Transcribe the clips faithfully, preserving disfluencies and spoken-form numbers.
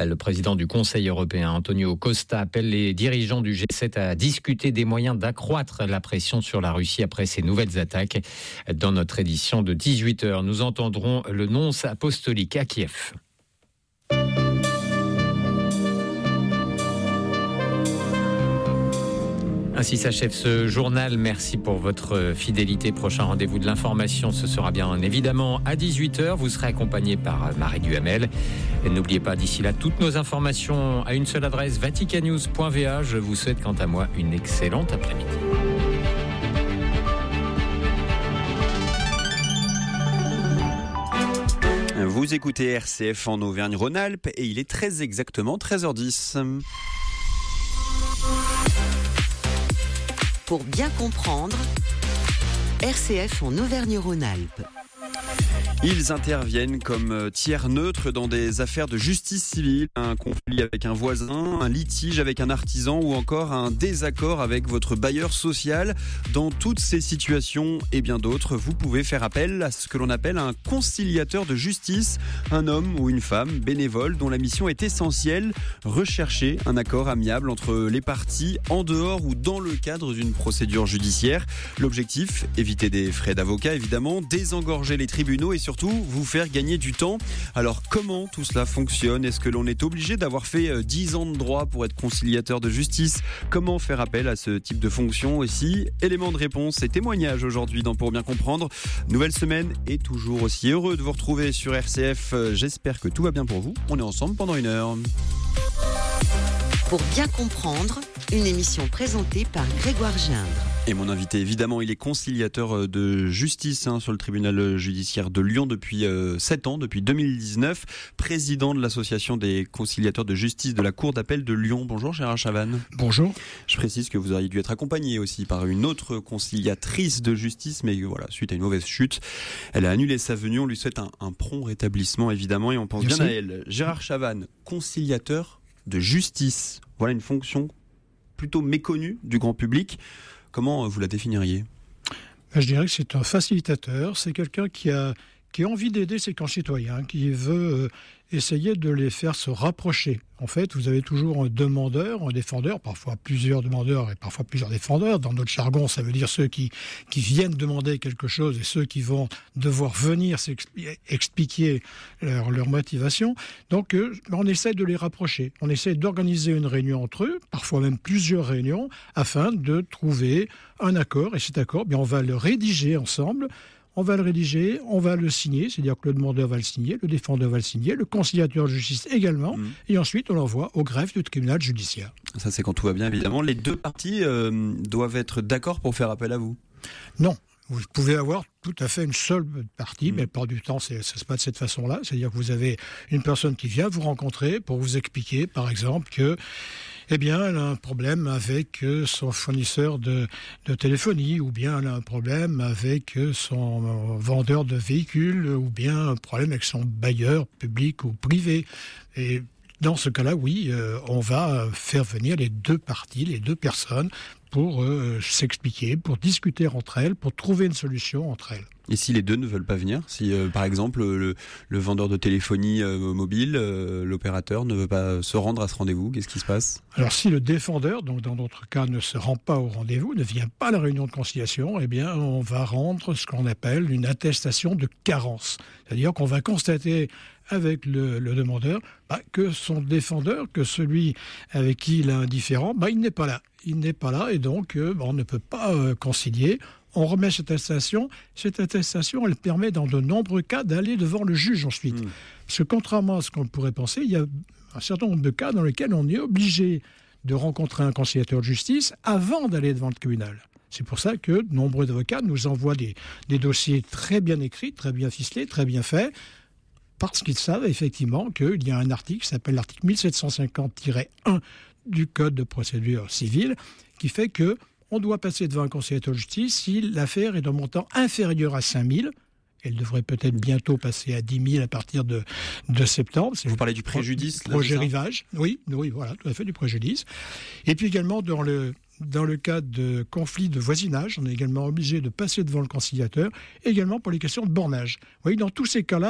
Le président du Conseil européen, Antonio Costa, appelle les dirigeants du G sept à discuter des moyens d'accroître la pression sur la Russie après ces nouvelles attaques. Dans notre édition de dix-huit heures, nous entendrons le nonce apostolique à Kiev. Ainsi s'achève ce journal. Merci pour votre fidélité. Prochain rendez-vous de l'information, ce sera bien évidemment à dix-huit heures. Vous serez accompagné par Marie Duhamel. Et n'oubliez pas d'ici là toutes nos informations à une seule adresse, vatican news point v a. Je vous souhaite quant à moi une excellente après-midi. Vous écoutez R C F en Auvergne-Rhône-Alpes et il est très exactement treize heures dix. Pour bien comprendre, R C F en Auvergne-Rhône-Alpes. Ils interviennent comme tiers neutres dans des affaires de justice civile, un conflit avec un voisin, un litige avec un artisan ou encore un désaccord avec votre bailleur social. Dans toutes ces situations et bien d'autres, vous pouvez faire appel à ce que l'on appelle un conciliateur de justice, un homme ou une femme bénévole dont la mission est essentielle, rechercher un accord amiable entre les parties en dehors ou dans le cadre d'une procédure judiciaire. L'objectif, éviter des frais d'avocat évidemment, désengorger les tribunaux et surtout Surtout, vous faire gagner du temps. Alors, comment tout cela fonctionne ? Est-ce que l'on est obligé d'avoir fait dix ans de droit pour être conciliateur de justice ? Comment faire appel à ce type de fonction aussi ? Éléments de réponse et témoignages aujourd'hui dans Pour bien comprendre. Nouvelle semaine et toujours aussi heureux de vous retrouver sur R C F. J'espère que tout va bien pour vous. On est ensemble pendant une heure. Pour bien comprendre, une émission présentée par Grégoire Gindre. Et mon invité, évidemment, il est conciliateur de justice hein, sur le tribunal judiciaire de Lyon depuis euh, sept ans, depuis deux mille dix-neuf, président de l'association des conciliateurs de justice de la Cour d'appel de Lyon. Bonjour Gérard Chavannes. Bonjour. Je précise que vous auriez dû être accompagné aussi par une autre conciliatrice de justice, mais voilà, suite à une mauvaise chute, elle a annulé sa venue. On lui souhaite un, un prompt rétablissement, évidemment, et on pense Merci. bien à elle. Gérard Chavannes, conciliateur de justice. Voilà une fonction plutôt méconnue du grand public. Comment vous la définiriez ? Je dirais que c'est un facilitateur, c'est quelqu'un qui a, qui a envie d'aider ses concitoyens, qui veut euh, essayer de les faire se rapprocher. En fait, vous avez toujours un demandeur, un défendeur, parfois plusieurs demandeurs et parfois plusieurs défendeurs. Dans notre jargon, ça veut dire ceux qui, qui viennent demander quelque chose et ceux qui vont devoir venir expliquer leur, leur motivation. Donc, euh, on essaie de les rapprocher. On essaie d'organiser une réunion entre eux, parfois même plusieurs réunions, afin de trouver un accord. Et cet accord, bien, on va le rédiger ensemble. On va le rédiger, on va le signer, c'est-à-dire que le demandeur va le signer, le défendeur va le signer, le conciliateur de justice également, mmh. et ensuite on l'envoie au greffe du tribunal judiciaire. Ça c'est quand tout va bien évidemment. Les deux parties euh, doivent être d'accord pour faire appel à vous ? Non. Vous pouvez avoir tout à fait une seule partie, mmh. mais la plupart du temps, c'est, ça se passe de cette façon-là. C'est-à-dire que vous avez une personne qui vient vous rencontrer pour vous expliquer, par exemple, que eh bien, elle a un problème avec son fournisseur de, de téléphonie, ou bien elle a un problème avec son vendeur de véhicules, ou bien un problème avec son bailleur public ou privé. Et dans ce cas-là, oui, euh, on va faire venir les deux parties, les deux personnes, pour euh, s'expliquer, pour discuter entre elles, pour trouver une solution entre elles. Et si les deux ne veulent pas venir, si euh, par exemple le, le vendeur de téléphonie euh, mobile, euh, l'opérateur ne veut pas se rendre à ce rendez-vous, qu'est-ce qui se passe ? Alors si le défendeur, donc dans notre cas, ne se rend pas au rendez-vous, ne vient pas à la réunion de conciliation, eh bien on va rendre ce qu'on appelle une attestation de carence. C'est-à-dire qu'on va constater avec le, le demandeur bah, que son défendeur, que celui avec qui il a un différend, bah, il n'est pas là. Il n'est pas là et donc euh, bah, on ne peut pas euh, concilier. On remet cette attestation. Cette attestation, elle permet dans de nombreux cas d'aller devant le juge ensuite. Mmh. Parce que contrairement à ce qu'on pourrait penser, il y a un certain nombre de cas dans lesquels on est obligé de rencontrer un conciliateur de justice avant d'aller devant le tribunal. C'est pour ça que de nombreux avocats nous envoient des, des dossiers très bien écrits, très bien ficelés, très bien faits, parce qu'ils savent effectivement qu'il y a un article qui s'appelle l'article mille sept cent cinquante tiret un du Code de procédure civile qui fait que on doit passer devant un conciliateur de justice si l'affaire est d'un montant inférieur à cinq mille. Elle devrait peut-être bientôt passer à dix mille à partir de, de septembre. C'est Vous parlez du préjudice le projet là, rivage. Oui, oui, voilà, tout à fait, du préjudice. Et puis également, dans le, dans le cas de conflits de voisinage, on est également obligé de passer devant le conciliateur, également pour les questions de bornage. Vous voyez, dans tous ces cas-là,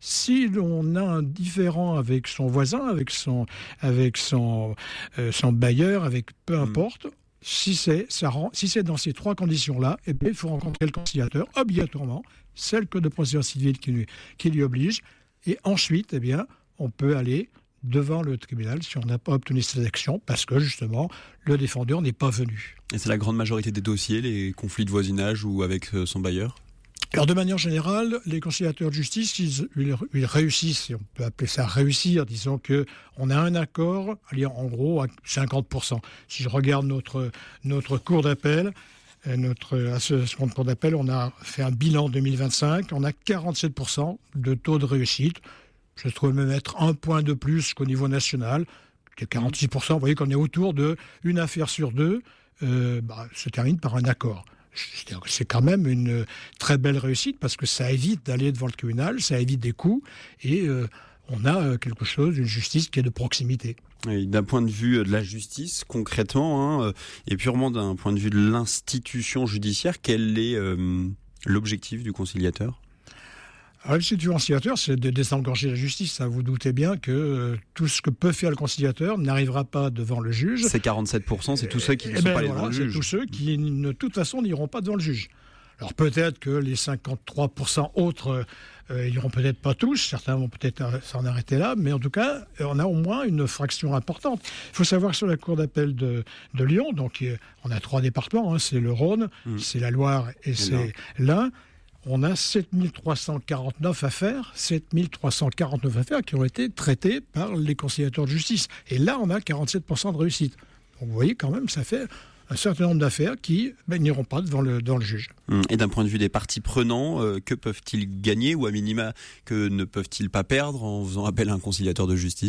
Si l'on a un différend avec son voisin, avec son, avec son, euh, son bailleur, avec peu importe, mmh. si, c'est, ça rend, si c'est dans ces trois conditions-là, eh bien, il faut rencontrer le conciliateur, obligatoirement, c'est le code de procédure civile qui lui, qui lui oblige, et ensuite, eh bien, on peut aller devant le tribunal si on n'a pas obtenu cette action parce que justement le défendeur n'est pas venu. Et c'est la grande majorité des dossiers, les conflits de voisinage ou avec son bailleur ? Alors de manière générale, les conciliateurs de justice, ils, ils, ils réussissent, on peut appeler ça réussir, disons qu'on a un accord, allez, en gros à cinquante pour cent. Si je regarde notre, notre cour d'appel, notre, à ce, ce cours d'appel, on a fait un bilan deux mille vingt-cinq, on a quarante-sept pour cent de taux de réussite. Je trouve même être un point de plus qu'au niveau national, qui est quarante-six pour cent. Vous voyez qu'on est autour d'une affaire sur deux, euh, bah, se termine par un accord. C'est quand même une très belle réussite parce que ça évite d'aller devant le tribunal, ça évite des coûts et euh, on a quelque chose, une justice qui est de proximité. Et d'un point de vue de la justice, concrètement, hein, et purement d'un point de vue de l'institution judiciaire, quel est euh, l'objectif du conciliateur ? Alors, l'objectif du conciliateur, c'est de désengorger la justice. Ça, vous doutez bien que euh, tout ce que peut faire le conciliateur n'arrivera pas devant le juge. C'est quarante-sept pour cent, c'est tous ceux qui ne eh sont ben, pas allés voilà, devant le juge. C'est tous ceux qui, de toute façon, n'iront pas devant le juge. Alors peut-être que les cinquante-trois pour cent autres euh, iront peut-être pas tous, certains vont peut-être s'en arrêter là, mais en tout cas, on a au moins une fraction importante. Il faut savoir que sur la cour d'appel de, de Lyon, donc on a trois départements, hein, c'est le Rhône, mmh. c'est la Loire et, et c'est l'Ain. On a sept mille trois cent quarante-neuf affaires, sept mille trois cent quarante-neuf affaires qui ont été traitées par les conciliateurs de justice. Et là, on a quarante-sept pour cent de réussite. Donc vous voyez quand même, ça fait un certain nombre d'affaires qui ben, n'iront pas devant le, devant le juge. Et d'un point de vue des parties prenants, euh, que peuvent-ils gagner ou à minima, que ne peuvent-ils pas perdre en faisant appel à un conciliateur de justice ?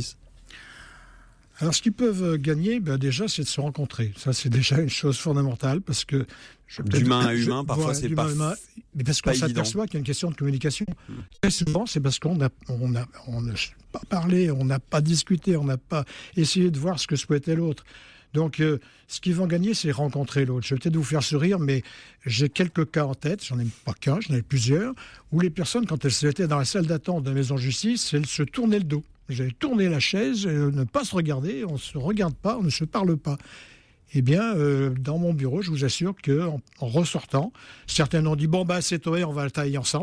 Alors, ce qu'ils peuvent gagner, ben déjà, c'est de se rencontrer. Ça, c'est déjà une chose fondamentale parce que... D'humain à humain, parfois, voilà, c'est pas, humain, mais parce qu'on s'aperçoit qu'il y a une question de communication. Mmh. Très souvent, c'est parce qu'on a, on a, on n'a pas parlé, on n'a pas discuté, on n'a pas essayé de voir ce que souhaitait l'autre. Donc, euh, ce qu'ils vont gagner, c'est rencontrer l'autre. Je vais peut-être vous faire sourire, mais j'ai quelques cas en tête, j'en ai pas qu'un, j'en ai plusieurs, où les personnes, quand elles étaient dans la salle d'attente de la maison de justice, elles se tournaient le dos. J'avais tourné la chaise, euh, ne pas se regarder, on ne se regarde pas, on ne se parle pas. Eh bien, euh, dans mon bureau, je vous assure qu'en en ressortant, certains ont dit « bon, bah, c'est Toé, on va le tailler ensemble ».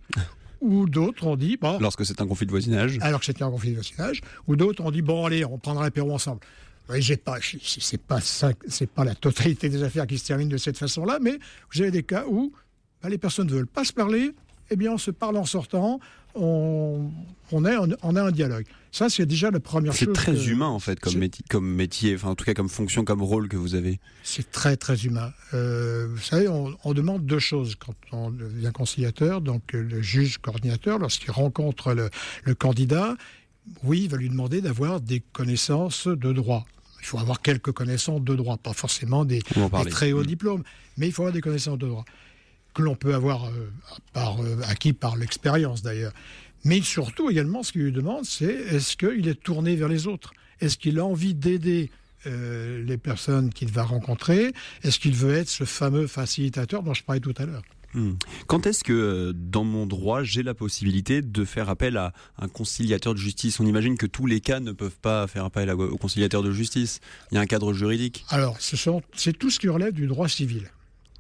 Ou d'autres ont dit... Bon, lorsque c'est un conflit de voisinage. Alors que c'était un conflit de voisinage. Ou d'autres ont dit « bon, allez, on prendra l'apéro ensemble ». Oui, j'ai pas, c'est pas ça, c'est pas la totalité des affaires qui se terminent de cette façon-là, mais vous avez des cas où bah, les personnes ne veulent pas se parler, eh bien, on se parle en sortant, on, on, est, on a un dialogue. Ça, c'est déjà la première c'est chose. C'est très que, humain, en fait, comme métier, comme métier, enfin, en tout cas, comme fonction, comme rôle que vous avez. C'est très, très humain. Euh, vous savez, on, on demande deux choses quand on devient conciliateur. Donc, le juge coordinateur, lorsqu'il rencontre le, le candidat, oui, il va lui demander d'avoir des connaissances de droit. Il faut avoir quelques connaissances de droit, pas forcément des, des très hauts mmh. diplômes, mais il faut avoir des connaissances de droit, que l'on peut avoir euh, par, euh, acquis par l'expérience d'ailleurs. Mais surtout également, ce qu'il lui demande, c'est est-ce qu'il est tourné vers les autres ? Est-ce qu'il a envie d'aider euh, les personnes qu'il va rencontrer ? Est-ce qu'il veut être ce fameux facilitateur dont je parlais tout à l'heure ? Mmh. Quand est-ce que, dans mon droit, j'ai la possibilité de faire appel à un conciliateur de justice ? On imagine que tous les cas ne peuvent pas faire appel au conciliateur de justice. Il y a un cadre juridique. Alors, ce sont, c'est tout ce qui relève du droit civil.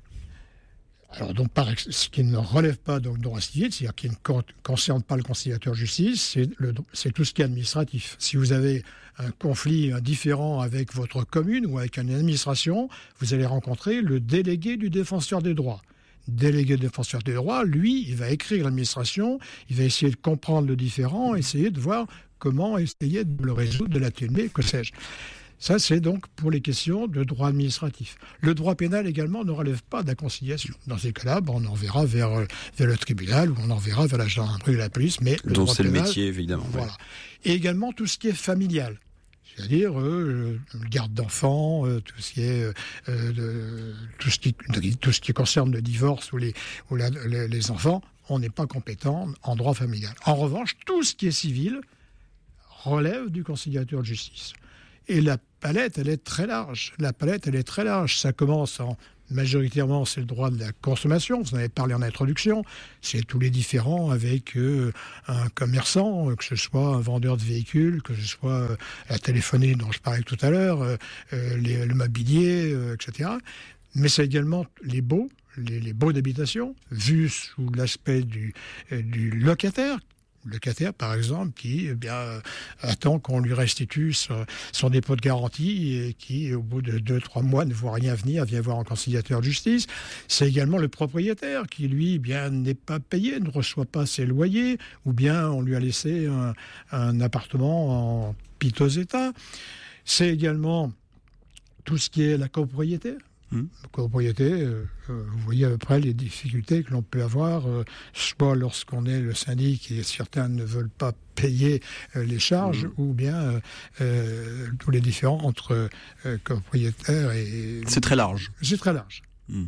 Alors, donc, par, ce qui ne relève pas du droit civil, c'est-à-dire qui ne concerne pas le conciliateur de justice, c'est, le, c'est tout ce qui est administratif. Si vous avez un conflit différent avec votre commune ou avec une administration, vous allez rencontrer le délégué du défenseur des droits. Délégué du défenseur des droits, lui, il va écrire l'administration, il va essayer de comprendre le différend, essayer de voir comment essayer de le résoudre, de l'atténuer, que sais-je. Ça, c'est donc pour les questions de droit administratif. Le droit pénal également ne relève pas de la conciliation. Dans ces cas-là, ben, on enverra vers, vers le tribunal ou on enverra vers la gendarmerie ou la police. Mais le dont droit c'est pénal, le métier, évidemment. Voilà. Ouais. Et également tout ce qui est familial. C'est-à-dire euh, le garde d'enfants, euh, tout ce qui est euh, de, tout ce qui tout ce qui concerne le divorce ou les ou la, les, les enfants, on n'est pas compétent en droit familial. En revanche, tout ce qui est civil relève du conciliateur de justice. Et la palette, elle est très large. La palette, elle est très large. Ça commence en Majoritairement, c'est le droit de la consommation. Vous en avez parlé en introduction. C'est tous les différends avec euh, un commerçant, que ce soit un vendeur de véhicules, que ce soit euh, la téléphonie dont je parlais tout à l'heure, euh, euh, les, le mobilier, euh, et cetera. Mais c'est également les baux, les, les baux d'habitation, vus sous l'aspect du, euh, du locataire. Le locataire, par exemple, qui eh bien, euh, attend qu'on lui restitue son, son dépôt de garantie et qui, au bout de deux, trois mois, ne voit rien venir, vient voir un conciliateur de justice. C'est également le propriétaire qui, lui, eh bien, n'est pas payé, ne reçoit pas ses loyers, ou bien on lui a laissé un, un appartement en piteux état. C'est également tout ce qui est la copropriété. Mmh. La copropriété, euh, vous voyez à peu près les difficultés que l'on peut avoir, euh, soit lorsqu'on est le syndic et certains ne veulent pas payer euh, les charges, mmh. ou bien euh, euh, tous les différends entre euh, copropriétaires et... C'est très large. C'est très large. Mmh.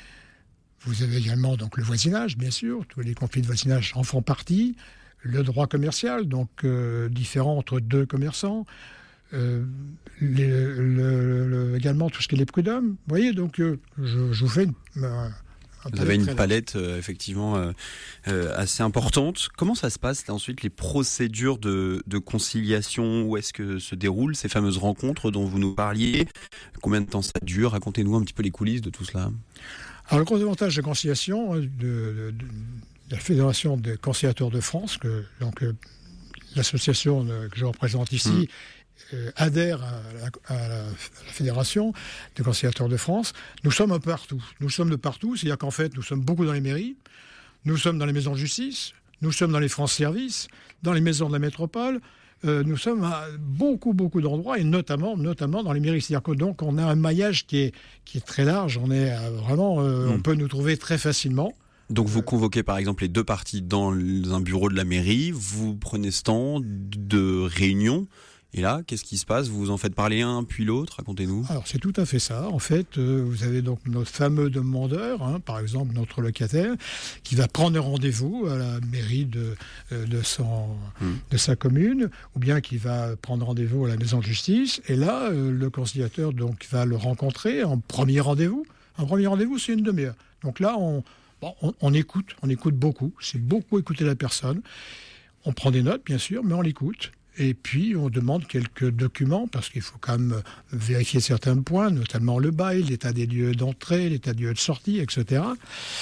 Vous avez également donc le voisinage, bien sûr, tous les conflits de voisinage en font partie, le droit commercial, donc euh, différent entre deux commerçants, Euh, les, le, le, également tout ce qui est les prud'hommes. Vous voyez, donc euh, je, je vous fais une, un, un vous avez une palette euh, effectivement euh, euh, assez importante. Comment ça se passe là, ensuite, les procédures de, de conciliation? Où est-ce que se déroulent ces fameuses rencontres dont vous nous parliez? Combien de temps ça dure? Racontez-nous un petit peu les coulisses de tout cela. Alors le gros avantage de conciliation de, de, de la Fédération des conciliateurs de France, que donc euh, l'association que je représente ici, mmh. Euh, adhère à la, à, la, à la Fédération des conciliateurs de France. Nous sommes un peu partout. Nous sommes de partout, c'est-à-dire qu'en fait, nous sommes beaucoup dans les mairies, nous sommes dans les maisons de justice, nous sommes dans les France Services, dans les maisons de la métropole, euh, nous sommes à beaucoup, beaucoup d'endroits, et notamment, notamment dans les mairies. C'est-à-dire que donc, on a un maillage qui est, qui est très large, on est euh, vraiment, euh, mmh. on peut nous trouver très facilement. Donc vous convoquez par exemple les deux parties dans un bureau de la mairie, vous prenez ce temps de réunion. Et là, qu'est-ce qui se passe? Vous en faites parler un, puis l'autre? Racontez-nous. Alors, c'est tout à fait ça. En fait, euh, vous avez donc notre fameux demandeur, hein, par exemple notre locataire, qui va prendre rendez-vous à la mairie de, euh, de, son, mmh. de sa commune, ou bien qui va prendre rendez-vous à la maison de justice. Et là, euh, le conciliateur donc, va le rencontrer en premier rendez-vous. Un premier rendez-vous, c'est une demi-heure. Donc là, on, bon, on, on écoute, on écoute beaucoup. C'est beaucoup écouter la personne. On prend des notes, bien sûr, mais on l'écoute. Et puis, on demande quelques documents, parce qu'il faut quand même vérifier certains points, notamment le bail, l'état des lieux d'entrée, l'état des lieux de sortie, et cetera.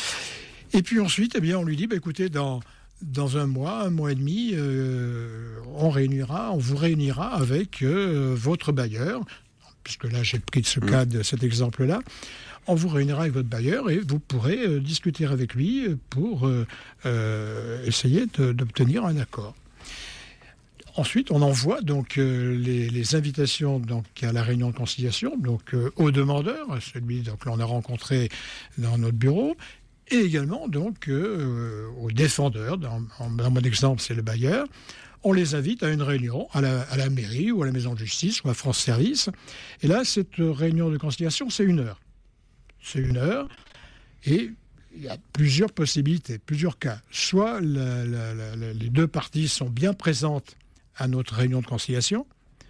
Et puis ensuite, eh bien, on lui dit, bah, écoutez, dans, dans un mois, un mois et demi, euh, on réunira, on vous réunira avec euh, votre bailleur, puisque là, j'ai pris ce cas de cet exemple-là. On vous réunira avec votre bailleur et vous pourrez euh, discuter avec lui pour euh, euh, essayer de, d'obtenir un accord. Ensuite, on envoie donc euh, les, les invitations donc à la réunion de conciliation, donc euh, au demandeur, celui donc l'on a rencontré dans notre bureau, et également donc euh, aux défendeurs. Dans, dans mon exemple, c'est le bailleur. On les invite à une réunion à la, à la mairie ou à la maison de justice ou à France Service. Et là, cette réunion de conciliation, c'est une heure. C'est une heure, et il y a plusieurs possibilités, plusieurs cas. Soit la, la, la, les deux parties sont bien présentes à notre réunion de conciliation.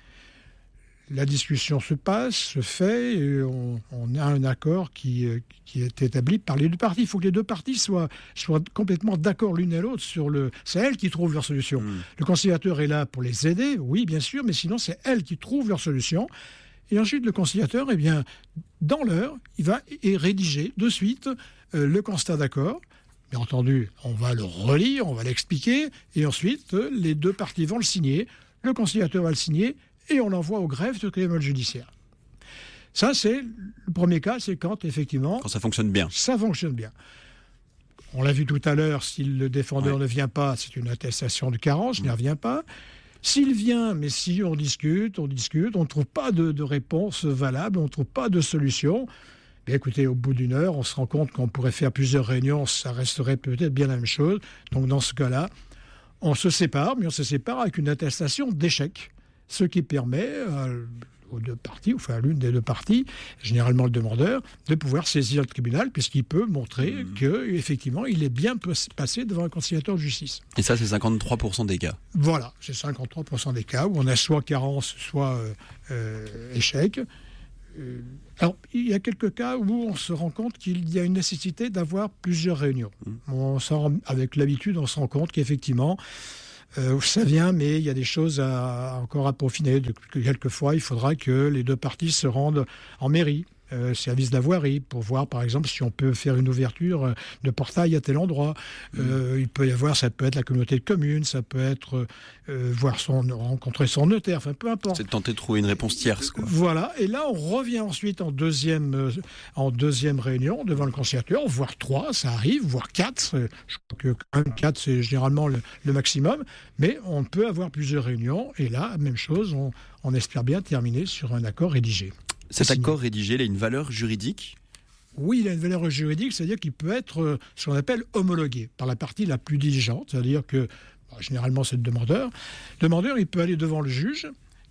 La discussion se passe, se fait, et on, on a un accord qui, qui est établi par les deux parties. Il faut que les deux parties soient, soient complètement d'accord l'une et l'autre sur le... C'est elles qui trouvent leur solution. Mmh. Le conciliateur est là pour les aider, oui, bien sûr, mais sinon, c'est elles qui trouvent leur solution. Et ensuite, le conciliateur, eh bien, dans l'heure, il va rédiger de suite euh, le constat d'accord. Bien entendu, on va le relire, on va l'expliquer, et ensuite, les deux parties vont le signer, le conciliateur va le signer, et on l'envoie au greffe de tribunal judiciaire. Ça, c'est le premier cas, c'est quand, effectivement... Quand ça fonctionne bien. Ça fonctionne bien. On l'a vu tout à l'heure, si le défendeur ouais. ne vient pas, c'est une attestation de carence, mmh. il ne revient pas. S'il vient, mais si on discute, on discute, on ne trouve pas de, de réponse valable, on ne trouve pas de solution... Et écoutez, au bout d'une heure, on se rend compte qu'on pourrait faire plusieurs réunions, ça resterait peut-être bien la même chose. Donc dans ce cas-là, on se sépare, mais on se sépare avec une attestation d'échec, ce qui permet euh, aux deux parties, enfin à l'une des deux parties, généralement le demandeur, de pouvoir saisir le tribunal, puisqu'il peut montrer mmh. qu'effectivement, il est bien passé devant un conciliateur de justice. Et ça, c'est cinquante-trois pour cent des cas. Voilà, c'est cinquante-trois pour cent des cas où on a soit carence, soit euh, euh, échec. Euh, alors, il y a quelques cas où on se rend compte qu'il y a une nécessité d'avoir plusieurs réunions. Mmh. On s'en rend, avec l'habitude, on se rend compte qu'effectivement, euh, ça vient, mais il y a des choses à, encore à peaufiner. De, quelquefois, il faudra que les deux parties se rendent en mairie. Euh, service de la voirie, pour voir par exemple si on peut faire une ouverture de portail à tel endroit. Euh, mmh. Il peut y avoir, ça peut être la communauté de communes, ça peut être euh, voir son, rencontrer son notaire, enfin peu importe. C'est de tenter de trouver une réponse tierce, quoi. Voilà, et là on revient ensuite en deuxième, euh, en deuxième réunion devant le conciliateur, voire trois, ça arrive, voire quatre. Je crois que quand même quatre c'est généralement le, le maximum, mais on peut avoir plusieurs réunions, et là, même chose, on, on espère bien terminer sur un accord rédigé. Cet accord rédigé, il a une valeur juridique ? Oui, il a une valeur juridique, c'est-à-dire qu'il peut être euh, ce qu'on appelle homologué par la partie la plus diligente, c'est-à-dire que, bah, généralement c'est le demandeur. Le demandeur, il peut aller devant le juge,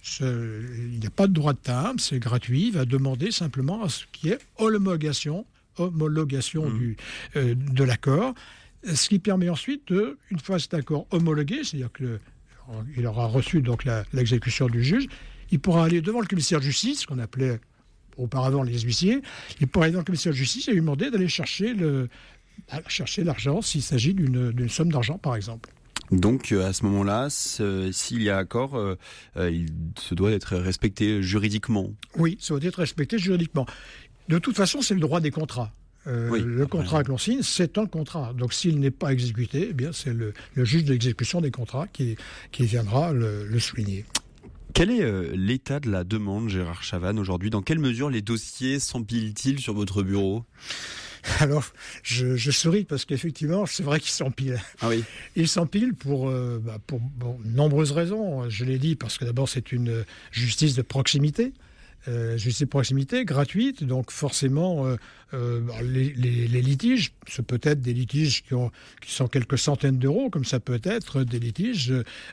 il n'y a pas de droit de timbre, c'est gratuit, il va demander simplement à ce qui est homologation, homologation mmh. du, euh, de l'accord, ce qui permet ensuite, de, une fois cet accord homologué, c'est-à-dire qu'il aura reçu donc la, l'exécution du juge, il pourra aller devant le commissaire de justice, qu'on appelait auparavant les huissiers, il pourra aller devant le commissaire de justice et lui demander d'aller chercher, le, chercher l'argent s'il s'agit d'une, d'une somme d'argent, par exemple. Donc, à ce moment-là, s'il y a accord, euh, il se doit être respecté juridiquement. Oui, ça doit être respecté juridiquement. De toute façon, c'est le droit des contrats. Euh, oui, le après, contrat que l'on signe, c'est un contrat. Donc, s'il n'est pas exécuté, eh bien, c'est le, le juge d'exécution des contrats qui, qui viendra le, le souligner. Quel est euh, l'état de la demande, Gérard Chavannes, aujourd'hui ? Dans quelle mesure les dossiers s'empilent-ils sur votre bureau ? Alors, je, je souris parce qu'effectivement, c'est vrai qu'ils s'empilent. Ah oui. Ils s'empilent pour, euh, bah, pour bon, nombreuses raisons. Je l'ai dit parce que d'abord, c'est une justice de proximité. Euh, justice de proximité gratuite, donc forcément euh, euh, les, les, les litiges, ce peut être des litiges qui, ont, qui sont quelques centaines d'euros, comme ça peut être des litiges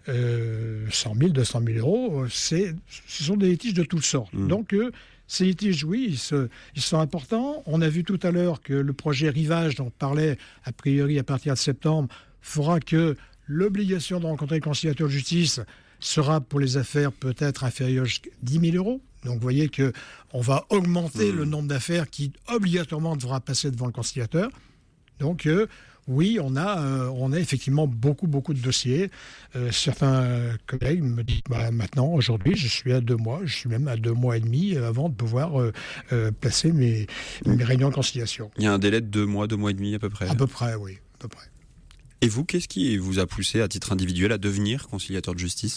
euh, cent mille, deux cent mille euros, c'est, ce sont des litiges de toutes sortes. Mmh. Donc euh, ces litiges, oui, ils, se, ils sont importants. On a vu tout à l'heure que le projet Rivage, dont on parlait a priori à partir de septembre, fera que l'obligation de rencontrer le conciliateur de justice sera pour les affaires peut-être inférieure à dix mille euros. Donc vous voyez qu'on va augmenter mmh. le nombre d'affaires qui obligatoirement devra passer devant le conciliateur. Donc euh, oui, on a, euh, on a effectivement beaucoup, beaucoup de dossiers. Euh, certains collègues me disent bah, maintenant, aujourd'hui, je suis à deux mois, je suis même à deux mois et demi avant de pouvoir euh, euh, placer mes, mes réunions de conciliation. Il y a un délai de deux mois, deux mois et demi à peu près. À peu près, oui, à peu près. Et vous, qu'est-ce qui vous a poussé à titre individuel à devenir conciliateur de justice ?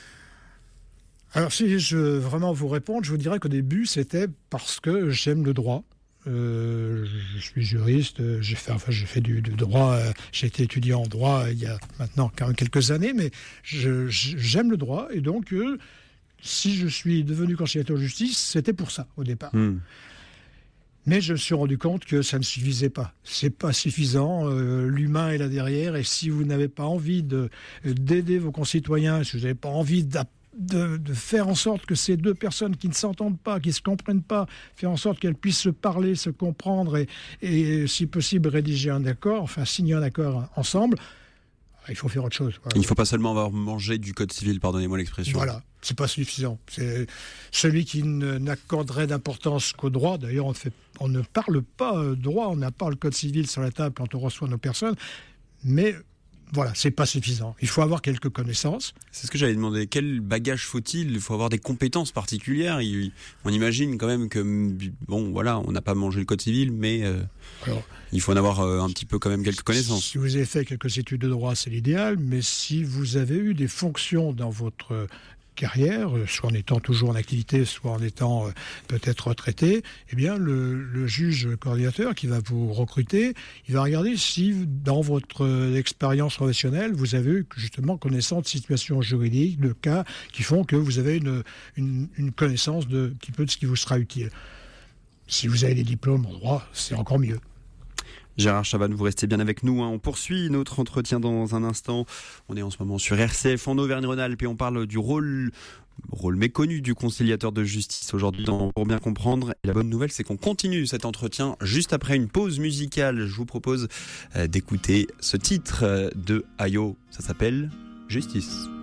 Alors si je veux vraiment vous répondre, je vous dirais qu'au début, c'était parce que j'aime le droit. Euh, je suis juriste, j'ai fait, enfin, j'ai fait du, du droit, euh, j'ai été étudiant en droit il y a maintenant quand même quelques années, mais je, je, j'aime le droit, et donc euh, si je suis devenu conciliateur de justice, c'était pour ça au départ. Mmh. Mais je me suis rendu compte que ça ne suffisait pas. C'est pas suffisant. Euh, l'humain est là derrière, et si vous n'avez pas envie de, d'aider vos concitoyens, si vous n'avez pas envie d'apprendre, De, de faire en sorte que ces deux personnes qui ne s'entendent pas, qui ne se comprennent pas, faire en sorte qu'elles puissent se parler, se comprendre et, et si possible rédiger un accord, enfin signer un accord ensemble, il faut faire autre chose. Voilà. Il ne faut pas seulement avoir mangé du code civil, pardonnez-moi l'expression. Voilà, c'est pas suffisant. C'est celui qui ne, n'accorderait d'importance qu'au droit. D'ailleurs, on, fait, on ne parle pas droit, on n'a pas le code civil sur la table quand on reçoit nos personnes, mais voilà, c'est pas suffisant. Il faut avoir quelques connaissances. C'est ce que j'allais demander. Quel bagage faut-il ? Il faut avoir des compétences particulières. Il, on imagine quand même que, bon, voilà, on n'a pas mangé le code civil, mais euh, Alors, il faut en avoir euh, un petit peu quand même quelques connaissances. Si vous avez fait quelques études de droit, c'est l'idéal, mais si vous avez eu des fonctions dans votre carrière, soit en étant toujours en activité, soit en étant euh, peut-être retraité, eh bien le, le juge coordinateur qui va vous recruter, il va regarder si dans votre euh, expérience professionnelle, vous avez eu justement connaissance de situations juridiques, de cas qui font que vous avez une, une, une connaissance de un petit peu de ce qui vous sera utile. Si vous avez des diplômes en droit, c'est encore mieux. Gérard Chavannes, vous restez bien avec nous. Hein. On poursuit notre entretien dans un instant. On est en ce moment sur R C F en Auvergne-Rhône-Alpes et on parle du rôle, rôle méconnu du conciliateur de justice aujourd'hui dans Pour bien comprendre. Et la bonne nouvelle, c'est qu'on continue cet entretien juste après une pause musicale. Je vous propose d'écouter ce titre de Ayo. Ça s'appelle Justice.